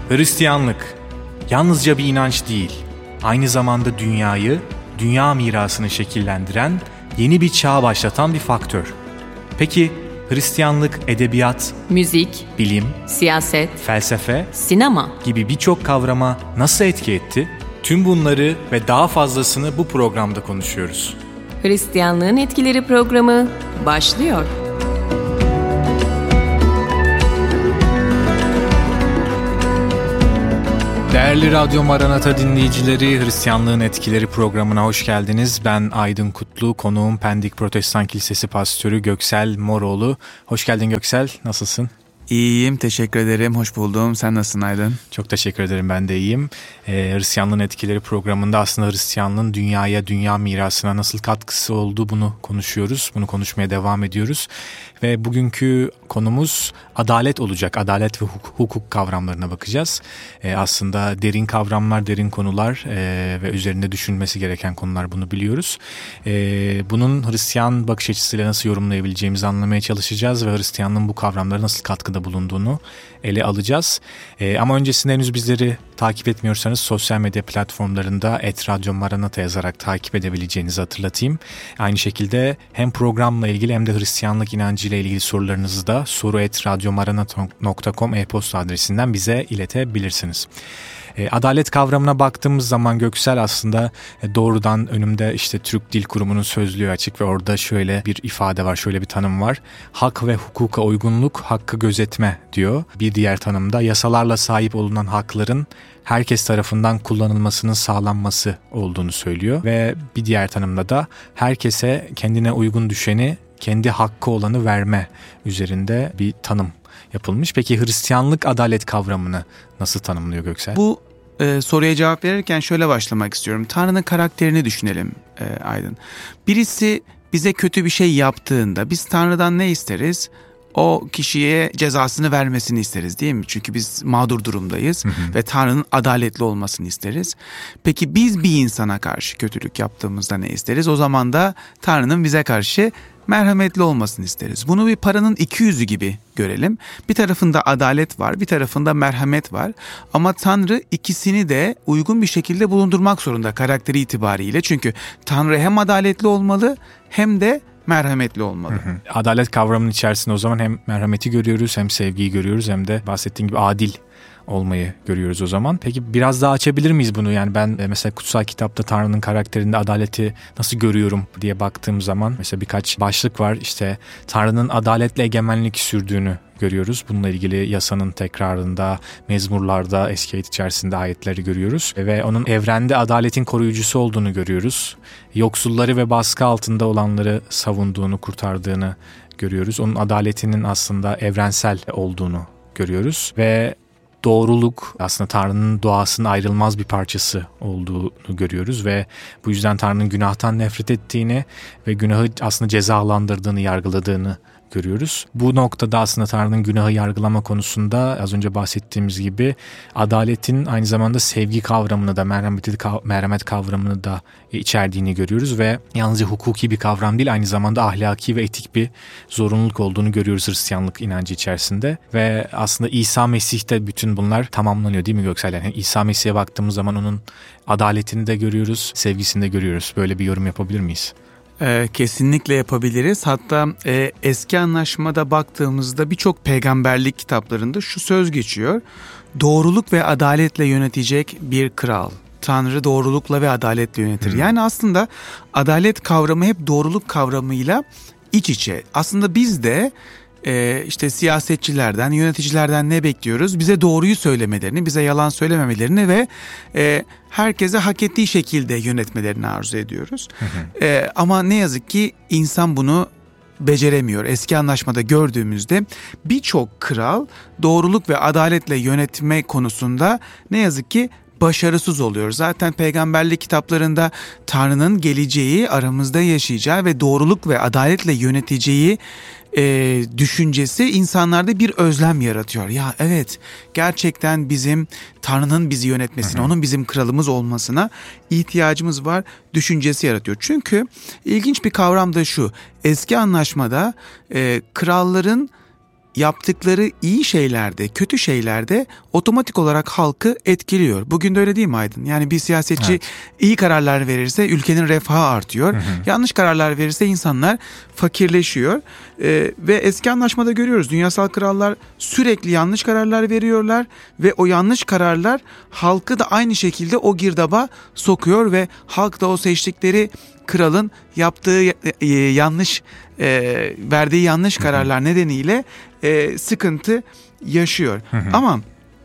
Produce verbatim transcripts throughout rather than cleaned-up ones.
Hristiyanlık yalnızca bir inanç değil, aynı zamanda dünyayı, dünya mirasını şekillendiren, yeni bir çağ başlatan bir faktör. Peki Hristiyanlık edebiyat, müzik, bilim, siyaset, felsefe, sinema gibi birçok kavrama nasıl etki etti? Tüm bunları ve daha fazlasını bu programda konuşuyoruz. Hristiyanlığın Etkileri programı başlıyor. Değerli Radyo Maranata dinleyicileri, Hristiyanlığın Etkileri programına hoş geldiniz. Ben Aydın Kutlu, konuğum Pendik Protestan Kilisesi Pastörü Göksel Moroğlu. Hoş geldin Göksel, nasılsın? İyiyim, teşekkür ederim. Hoş buldum. Sen nasılsın Aydın? Çok teşekkür ederim, ben de iyiyim. Ee, Hristiyanlığın Etkileri programında aslında Hristiyanlığın dünyaya, dünya mirasına nasıl katkısı oldu bunu konuşuyoruz. Bunu konuşmaya devam ediyoruz. Ve bugünkü konumuz adalet olacak. Adalet ve hukuk, hukuk kavramlarına bakacağız. Ee, aslında derin kavramlar, derin konular e, ve üzerinde düşünülmesi gereken konular, bunu biliyoruz. Ee, bunun Hristiyan bakış açısıyla nasıl yorumlayabileceğimizi anlamaya çalışacağız ve Hristiyanlığın bu kavramlara nasıl katkıda bulunduğunu ele alacağız. Ee, ama öncesinde henüz bizleri takip etmiyorsanız sosyal medya platformlarında et radyo maranata yazarak takip edebileceğinizi hatırlatayım. Aynı şekilde hem programla ilgili hem de Hristiyanlık inancıyla ilgili sorularınızı da soru et radyo maranata nokta com e-posta adresinden bize iletebilirsiniz. Adalet kavramına baktığımız zaman Göksel, aslında doğrudan önümde işte Türk Dil Kurumu'nun sözlüğü açık ve orada şöyle bir ifade var, şöyle bir tanım var. Hak ve hukuka uygunluk, hakkı gözetme diyor. Bir diğer tanımda yasalarla sahip olunan hakların herkes tarafından kullanılmasının sağlanması olduğunu söylüyor. Ve bir diğer tanımda da herkese kendine uygun düşeni, kendi hakkı olanı verme üzerinde bir tanım yapılmış. Peki Hristiyanlık adalet kavramını nasıl tanımlıyor Göksel? Bu e, soruya cevap verirken şöyle başlamak istiyorum. Tanrı'nın karakterini düşünelim e, Aydın. Birisi bize kötü bir şey yaptığında biz Tanrı'dan ne isteriz? O kişiye cezasını vermesini isteriz, değil mi? Çünkü biz mağdur durumdayız hı hı. ve Tanrı'nın adaletli olmasını isteriz. Peki biz bir insana karşı kötülük yaptığımızda ne isteriz? O zaman da Tanrı'nın bize karşı merhametli olmasını isteriz. Bunu bir paranın iki yüzü gibi görelim. Bir tarafında adalet var, bir tarafında merhamet var. Ama Tanrı ikisini de uygun bir şekilde bulundurmak zorunda karakteri itibariyle. Çünkü Tanrı hem adaletli olmalı hem de merhametli olmalı. Hı hı. Adalet kavramının içerisinde o zaman hem merhameti görüyoruz, hem sevgiyi görüyoruz, hem de bahsettiğin gibi adil olmayı görüyoruz o zaman. Peki biraz daha açabilir miyiz bunu? Yani ben mesela kutsal kitapta Tanrı'nın karakterinde adaleti nasıl görüyorum diye baktığım zaman mesela birkaç başlık var. İşte Tanrı'nın adaletle egemenlik sürdüğünü görüyoruz. Bununla ilgili yasanın tekrarında, mezmurlarda, eski ayet içerisinde ayetleri görüyoruz. Ve onun evrende adaletin koruyucusu olduğunu görüyoruz. Yoksulları ve baskı altında olanları savunduğunu, kurtardığını görüyoruz. Onun adaletinin aslında evrensel olduğunu görüyoruz. Ve doğruluk aslında Tanrı'nın doğasının ayrılmaz bir parçası olduğunu görüyoruz ve bu yüzden Tanrı'nın günahtan nefret ettiğini ve günahı aslında cezalandırdığını, yargıladığını görüyoruz. Bu noktada aslında Tanrı'nın günahı yargılama konusunda az önce bahsettiğimiz gibi adaletin aynı zamanda sevgi kavramını da, merhamet kavramını da içerdiğini görüyoruz ve yalnızca hukuki bir kavram değil, aynı zamanda ahlaki ve etik bir zorunluluk olduğunu görüyoruz Hristiyanlık inancı içerisinde. Ve aslında İsa Mesih'te bütün bunlar tamamlanıyor, değil mi Göksel? Yani İsa Mesih'e baktığımız zaman onun adaletini de görüyoruz, sevgisini de görüyoruz. Böyle bir yorum yapabilir miyiz? Ee, kesinlikle yapabiliriz. Hatta e, eski anlaşmada baktığımızda birçok peygamberlik kitaplarında şu söz geçiyor. Doğruluk ve adaletle yönetecek bir kral. Tanrı doğrulukla ve adaletle yönetir. Hmm. Yani aslında adalet kavramı hep doğruluk kavramıyla iç içe. Aslında biz de Ee, işte siyasetçilerden, yöneticilerden ne bekliyoruz? Bize doğruyu söylemelerini, bize yalan söylememelerini ve e, herkese hak ettiği şekilde yönetmelerini arzu ediyoruz. Hı hı. E, ama ne yazık ki insan bunu beceremiyor. Eski anlaşmada gördüğümüzde birçok kral doğruluk ve adaletle yönetme konusunda ne yazık ki başarısız oluyor. Zaten peygamberlik kitaplarında Tanrı'nın geleceği, aramızda yaşayacağı ve doğruluk ve adaletle yöneteceği e, düşüncesi insanlarda bir özlem yaratıyor. Ya evet, gerçekten bizim Tanrı'nın bizi yönetmesine, hı hı. onun bizim kralımız olmasına ihtiyacımız var düşüncesi yaratıyor. Çünkü ilginç bir kavram da şu: eski anlaşmada e, kralların yaptıkları iyi şeylerde, kötü şeylerde otomatik olarak halkı etkiliyor. Bugün de öyle değil mi Aydın? Yani bir siyasetçi evet. iyi kararlar verirse ülkenin refahı artıyor. Hı hı. Yanlış kararlar verirse insanlar fakirleşiyor. Ee, ve eski anlaşmada görüyoruz. Dünyasal krallar sürekli yanlış kararlar veriyorlar ve o yanlış kararlar halkı da aynı şekilde o girdaba sokuyor ve halk da o seçtikleri kralın yaptığı yanlış, e, verdiği yanlış kararlar nedeniyle e, sıkıntı yaşıyor. Hı hı. Ama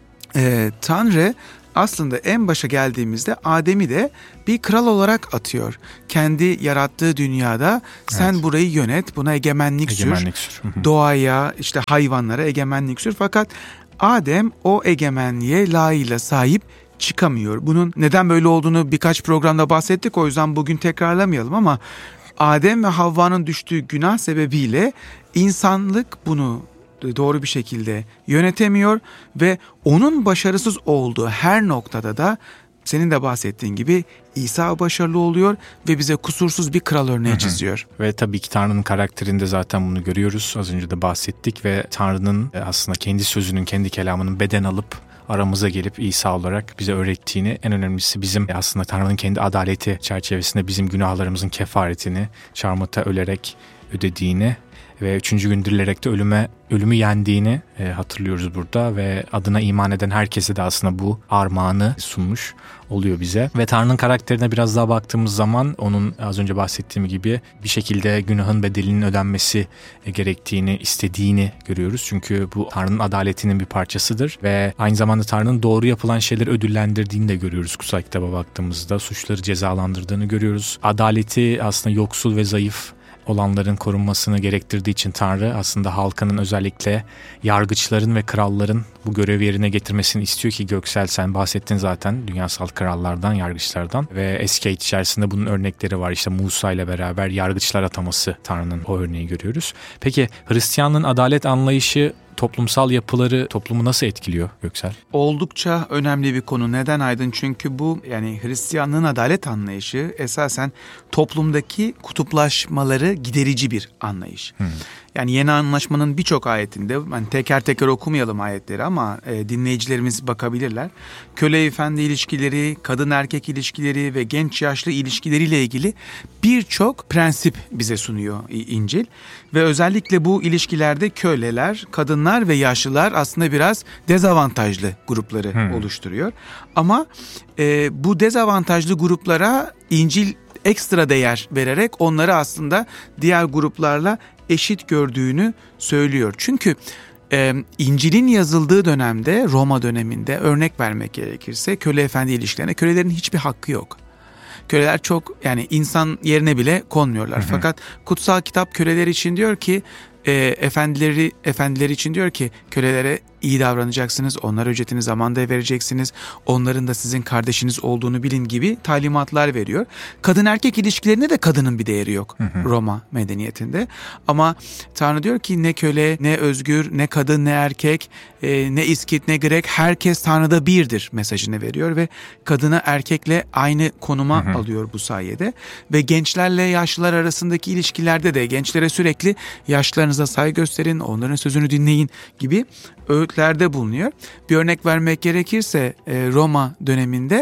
e, Tanrı aslında en başa geldiğimizde Adem'i de bir kral olarak atıyor. Kendi yarattığı dünyada sen evet. burayı yönet, buna egemenlik, egemenlik sür, sür. Hı hı. Doğaya, işte hayvanlara egemenlik sür. Fakat Adem o egemenliğe layığıyla sahip çıkamıyor. Bunun neden böyle olduğunu birkaç programda bahsettik. O yüzden bugün tekrarlamayalım ama Adem ve Havva'nın düştüğü günah sebebiyle insanlık bunu doğru bir şekilde yönetemiyor ve onun başarısız olduğu her noktada da senin de bahsettiğin gibi İsa başarılı oluyor ve bize kusursuz bir kral örneği hı hı. çiziyor. Ve tabii ki Tanrı'nın karakterinde zaten bunu görüyoruz. Az önce de bahsettik ve Tanrı'nın aslında kendi sözünün, kendi kelamının beden alıp aramıza gelip İsa olarak bize öğrettiğini, en önemlisi bizim aslında Tanrı'nın kendi adaleti çerçevesinde bizim günahlarımızın kefaretini çarmıhta ölerek ödediğini ve üçüncü gün dirilerek de ölüme ölümü yendiğini e, hatırlıyoruz burada ve adına iman eden herkese de aslında bu armağanı sunmuş oluyor bize. Ve Tanrı'nın karakterine biraz daha baktığımız zaman onun az önce bahsettiğim gibi bir şekilde günahın bedelinin ödenmesi e, gerektiğini, istediğini görüyoruz. Çünkü bu Tanrı'nın adaletinin bir parçasıdır ve aynı zamanda Tanrı'nın doğru yapılan şeyleri ödüllendirdiğini de görüyoruz. Kutsal kitaba baktığımızda suçları cezalandırdığını görüyoruz. Adaleti aslında yoksul ve zayıf olanların korunmasını gerektirdiği için Tanrı aslında halkının, özellikle yargıçların ve kralların bu görevi yerine getirmesini istiyor ki Göksel, sen bahsettin zaten dünyasal krallardan, yargıçlardan ve eski ayet içerisinde bunun örnekleri var. İşte Musa ile beraber yargıçlar ataması Tanrı'nın, o örneği görüyoruz. Peki Hristiyanlığın adalet anlayışı toplumsal yapıları, toplumu nasıl etkiliyor Göksel? Oldukça önemli bir konu. Neden Aydın? Çünkü bu, yani Hristiyanlığın adalet anlayışı esasen toplumdaki kutuplaşmaları giderici bir anlayış. Hmm. Yani yeni anlaşmanın birçok ayetinde, yani teker teker okumayalım ayetleri ama e, dinleyicilerimiz bakabilirler. Köle efendi ilişkileri, kadın erkek ilişkileri ve genç yaşlı ilişkileriyle ilgili birçok prensip bize sunuyor İncil. Ve özellikle bu ilişkilerde köleler, kadınlar ve yaşlılar aslında biraz dezavantajlı grupları hmm. oluşturuyor. Ama e, bu dezavantajlı gruplara İncil ekstra değer vererek onları aslında diğer gruplarla eşit gördüğünü söylüyor. Çünkü e, İncil'in yazıldığı dönemde, Roma döneminde örnek vermek gerekirse köle efendi ilişkilerine kölelerin hiçbir hakkı yok. Köleler çok, yani insan yerine bile konmuyorlar. Hı hı. Fakat kutsal kitap köleler için diyor ki, e, efendileri efendileri için diyor ki kölelere iyi davranacaksınız, onlara ücretini zamanda vereceksiniz, onların da sizin kardeşiniz olduğunu bilin gibi talimatlar veriyor. Kadın erkek ilişkilerinde de kadının bir değeri yok hı hı. Roma medeniyetinde. Ama Tanrı diyor ki ne köle, ne özgür, ne kadın, ne erkek, e, ne İskit, ne Grek, herkes Tanrı'da birdir mesajını veriyor ve kadını erkekle aynı konuma hı hı. alıyor bu sayede. Ve gençlerle yaşlılar arasındaki ilişkilerde de gençlere sürekli yaşlılarınıza saygı gösterin, onların sözünü dinleyin gibi öğütlerde bulunuyor. Bir örnek vermek gerekirse Roma döneminde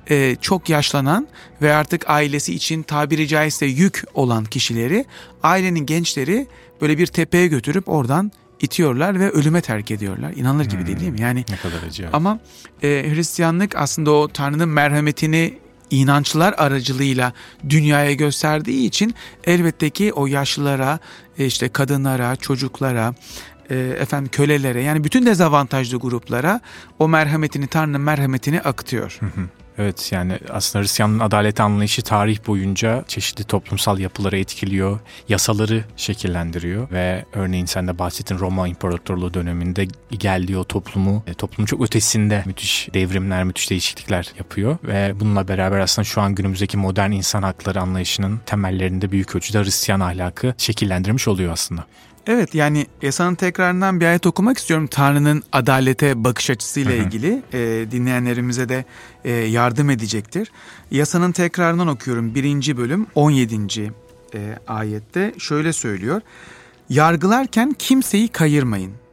çok yaşlanan ve artık ailesi için tabiri caizse yük olan kişileri ailenin gençleri böyle bir tepeye götürüp oradan itiyorlar ve ölüme terk ediyorlar. İnanılır gibi hmm. değil, değil mi? Yani ne kadar acı. Ama e, Hristiyanlık aslında o Tanrı'nın merhametini inançlar aracılığıyla dünyaya gösterdiği için elbette ki o yaşlılara, işte kadınlara, çocuklara, efendim kölelere, yani bütün dezavantajlı gruplara o merhametini, Tanrı'nın merhametini akıtıyor. Hı hı. Evet, yani aslında Hristiyanlığın adalet anlayışı tarih boyunca çeşitli toplumsal yapıları etkiliyor, yasaları şekillendiriyor ve örneğin sen de bahsettin Roma İmparatorluğu döneminde geldiği o toplumu, toplumun çok ötesinde müthiş devrimler, müthiş değişiklikler yapıyor ve bununla beraber aslında şu an günümüzdeki modern insan hakları anlayışının temellerinde büyük ölçüde Hristiyan ahlakı şekillendirmiş oluyor aslında. Evet, yani yasanın tekrarından bir ayet okumak istiyorum. Tanrı'nın adalete bakış açısıyla hı hı. ilgili e, dinleyenlerimize de e, yardım edecektir. Yasanın tekrarından okuyorum. birinci bölüm on yedinci E, ayette şöyle söylüyor. Yargılarken kimseyi kayırmayın.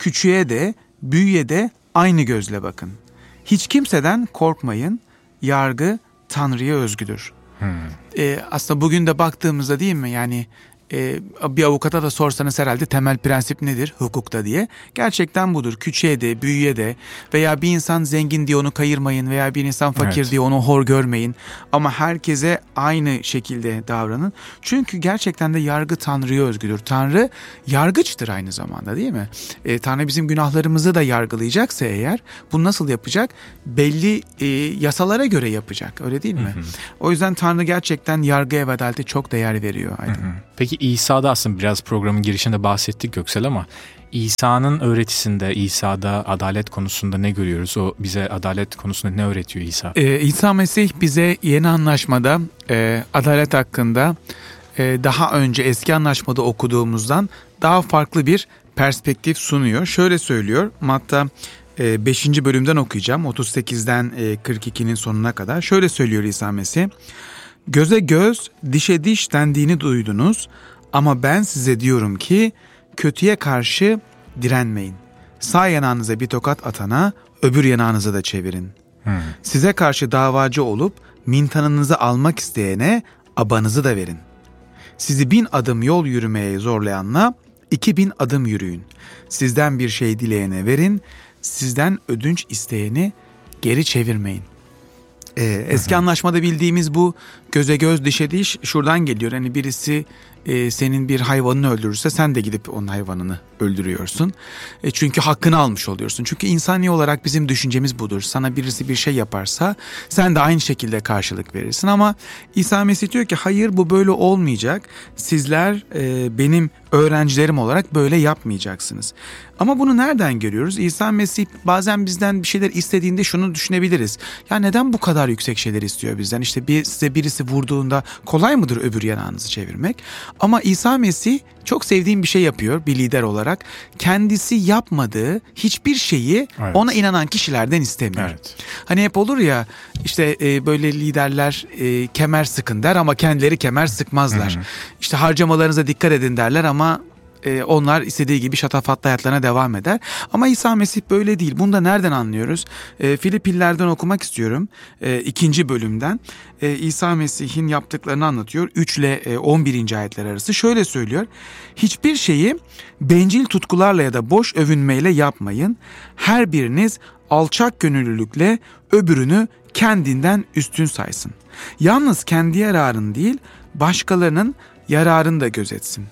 küçüğe de büyüğe de aynı gözle bakın. Hiç kimseden korkmayın. Yargı Tanrı'ya özgüdür. Hmm. Ee, aslında bugün de baktığımızda değil mi yani e, bir avukata da sorsanız herhalde temel prensip nedir hukukta diye. Gerçekten budur. Küçüğe de büyüğe de veya bir insan zengin diye onu kayırmayın veya bir insan fakir evet. diye onu hor görmeyin. Ama herkese aynı şekilde davranın. Çünkü gerçekten de yargı Tanrı'ya özgüdür. Tanrı yargıçtır aynı zamanda değil mi? E, Tanrı bizim günahlarımızı da yargılayacaksa eğer bunu nasıl yapacak? Belli e, yasalara göre yapacak. Öyle değil mi? Hı hı. O yüzden Tanrı gerçekten yargıya ve adalete çok değer veriyor. Aydın. Hı hı. Peki İsa'da aslında biraz programın girişinde bahsettik Göksel ama İsa'nın öğretisinde, İsa'da adalet konusunda ne görüyoruz? O bize adalet konusunda ne öğretiyor İsa? Ee, İsa Mesih bize yeni anlaşmada e, adalet hakkında e, daha önce eski anlaşmada okuduğumuzdan daha farklı bir perspektif sunuyor. Şöyle söylüyor, Matta beşinci bölümden okuyacağım, otuz sekizden kırk ikinin sonuna kadar. Şöyle söylüyor İsa Mesih: göze göz, dişe diş dendiğini duydunuz ama ben size diyorum ki kötüye karşı direnmeyin. Sağ yanağınıza bir tokat atana öbür yanağınıza da çevirin. Hmm. Size karşı davacı olup mintanınızı almak isteyene abanızı da verin. Sizi bin adım yol yürümeye zorlayanla iki bin adım yürüyün. Sizden bir şey dileyene verin, sizden ödünç isteyeni geri çevirmeyin. Ee, eski anlaşmada bildiğimiz bu göze göz dişe diş şuradan geliyor. Hani birisi e, senin bir hayvanını öldürürse sen de gidip onun hayvanını öldürüyorsun. E, çünkü hakkını almış oluyorsun. Çünkü insani olarak bizim düşüncemiz budur. Sana birisi bir şey yaparsa sen de aynı şekilde karşılık verirsin. Ama İsa Mesih diyor ki hayır, bu böyle olmayacak. Sizler e, benim öğrencilerim olarak böyle yapmayacaksınız. Ama bunu nereden görüyoruz? İsa Mesih bazen bizden bir şeyler istediğinde şunu düşünebiliriz. Ya neden bu kadar yüksek şeyler istiyor bizden? İşte bir, size birisi vurduğunda kolay mıdır öbür yanağınızı çevirmek? Ama İsa Mesih çok sevdiğim bir şey yapıyor bir lider olarak. Kendisi yapmadığı hiçbir şeyi evet. ona inanan kişilerden istemiyor. Evet. Hani hep olur ya işte e, böyle liderler e, kemer sıkın der ama kendileri kemer sıkmazlar. Hı hı. İşte harcamalarınıza dikkat edin derler ama e, onlar istediği gibi şatafatlı hayatlarına devam eder. Ama İsa Mesih böyle değil. Bunu da nereden anlıyoruz? E, Filipililerden okumak istiyorum. E, ikinci bölümden. E, İsa Mesih'in yaptıklarını anlatıyor. üç ile on birinci ayetler arası. Şöyle söylüyor: hiçbir şeyi bencil tutkularla ya da boş övünmeyle yapmayın. Her biriniz alçak gönüllülükle öbürünü kendinden üstün saysın. Yalnız kendi yararını değil, başkalarının yararını da gözetsin.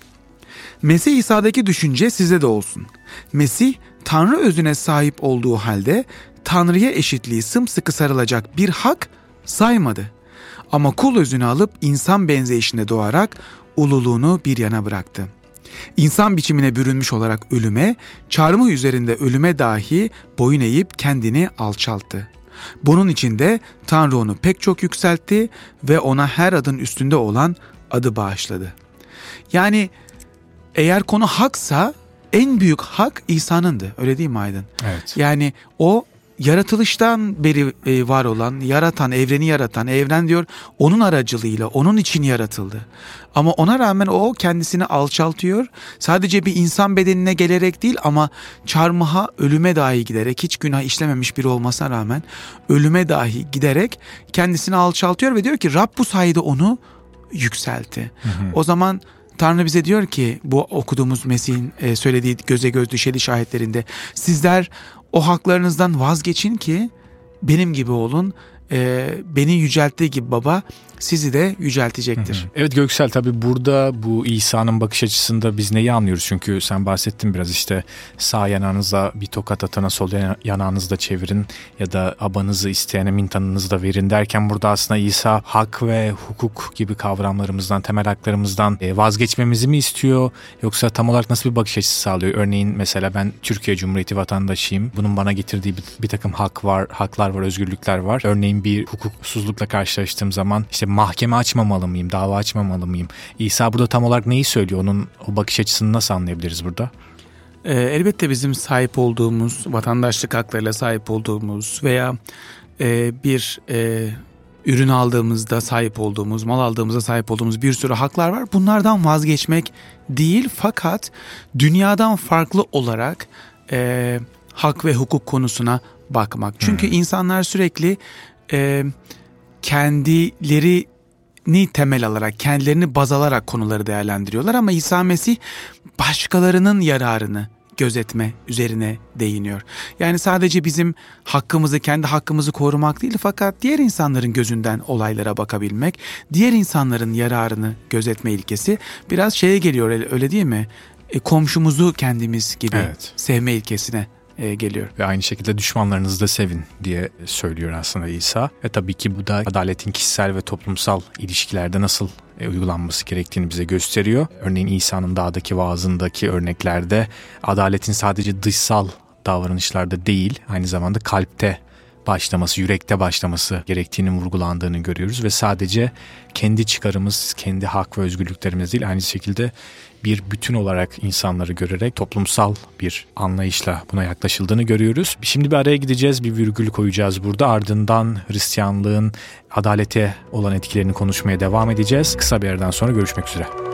Mesih İsa'daki düşünce size de olsun. Mesih Tanrı özüne sahip olduğu halde Tanrı'ya eşitliği sımsıkı sarılacak bir hak saymadı. Ama kul özünü alıp insan benzeyişinde doğarak ululuğunu bir yana bıraktı. İnsan biçimine bürünmüş olarak ölüme, çarmıh üzerinde ölüme dahi boyun eğip kendini alçalttı. Bunun için de Tanrı onu pek çok yükseltti ve ona her adın üstünde olan adı bağışladı. Yani eğer konu haksa en büyük hak İsa'nındı. Öyle değil mi Aydın? Evet. Yani o yaratılıştan beri var olan, yaratan, evreni yaratan, evren diyor onun aracılığıyla, onun için yaratıldı. Ama ona rağmen o kendisini alçaltıyor. Sadece bir insan bedenine gelerek değil ama çarmıha, ölüme dahi giderek, hiç günah işlememiş biri olmasına rağmen ölüme dahi giderek kendisini alçaltıyor ve diyor ki Rab bu sayede onu yükseltti. Hı hı. O zaman Tanrı bize diyor ki bu okuduğumuz Mesih'in söylediği göze göz dişe diş ayetlerinde sizler o haklarınızdan vazgeçin ki benim gibi olun. Ee, beni yücelttiği gibi baba sizi de yüceltecektir. Hı hı. Evet Göksel, tabii burada bu İsa'nın bakış açısında biz neyi anlıyoruz? Çünkü sen bahsettin biraz, işte sağ yanağınıza bir tokat atana sol yanağınızı da çevirin ya da abanızı isteyene mintanınızı da verin derken burada aslında İsa hak ve hukuk gibi kavramlarımızdan, temel haklarımızdan vazgeçmemizi mi istiyor? Yoksa tam olarak nasıl bir bakış açısı sağlıyor? Örneğin mesela ben Türkiye Cumhuriyeti vatandaşıyım. Bunun bana getirdiği bir, bir takım hak var, haklar var, özgürlükler var. Örneğin bir hukuksuzlukla karşılaştığım zaman işte mahkeme açmamalı mıyım, dava açmamalı mıyım? İsa burada tam olarak neyi söylüyor? Onun o bakış açısını nasıl anlayabiliriz burada? Ee, elbette bizim sahip olduğumuz, vatandaşlık haklarıyla sahip olduğumuz veya e, bir e, ürün aldığımızda sahip olduğumuz, mal aldığımızda sahip olduğumuz bir sürü haklar var. Bunlardan vazgeçmek değil, fakat dünyadan farklı olarak e, hak ve hukuk konusuna bakmak. Çünkü hmm. insanlar sürekli e, kendilerini temel alarak, kendilerini baz alarak konuları değerlendiriyorlar ama İsa Mesih başkalarının yararını gözetme üzerine değiniyor. Yani sadece bizim hakkımızı, kendi hakkımızı korumak değil, fakat diğer insanların gözünden olaylara bakabilmek, diğer insanların yararını gözetme ilkesi biraz şeye geliyor, öyle değil mi? E, komşumuzu kendimiz gibi evet. sevme ilkesine e, geliyor. Ve aynı şekilde düşmanlarınızı da sevin diye söylüyor aslında İsa. Ve tabii ki bu da adaletin kişisel ve toplumsal ilişkilerde nasıl e, uygulanması gerektiğini bize gösteriyor. Örneğin İsa'nın dağdaki vaazındaki örneklerde adaletin sadece dışsal davranışlarda değil, aynı zamanda kalpte başlaması, yürekte başlaması gerektiğinin vurgulandığını görüyoruz ve sadece kendi çıkarımız, kendi hak ve özgürlüklerimiz değil, aynı şekilde bir bütün olarak insanları görerek toplumsal bir anlayışla buna yaklaşıldığını görüyoruz. Şimdi bir araya gideceğiz, bir virgül koyacağız burada. Ardından Hristiyanlığın adalete olan etkilerini konuşmaya devam edeceğiz. Kısa bir aradan sonra görüşmek üzere.